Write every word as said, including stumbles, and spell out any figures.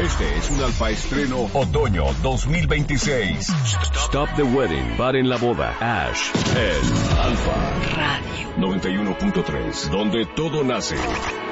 Este es un Alfa Estreno Otoño dos mil veintiséis. Stop the Wedding. Paren la boda. Ash. En Alfa Radio noventa y uno punto tres. Donde todo nace.